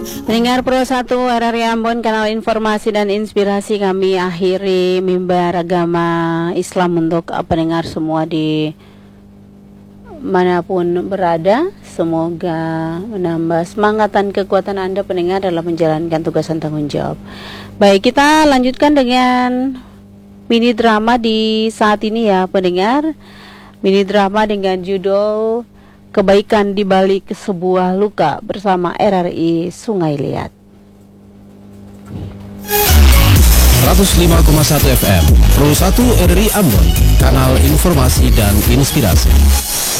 Pendengar Pro 1 RRI Ambon, kanal informasi dan inspirasi, kami akhiri mimbar agama Islam untuk pendengar semua di manapun berada. Semoga menambah semangat dan kekuatan Anda pendengar dalam menjalankan tugas dan tanggung jawab. Baik, kita lanjutkan dengan mini drama di saat ini ya pendengar. Mini drama dengan judul Kebaikan di Balik Sebuah Luka bersama RRI Sungai Liat. 105,1 FM Pro 1 RRI Ambon, kanal informasi dan inspirasi.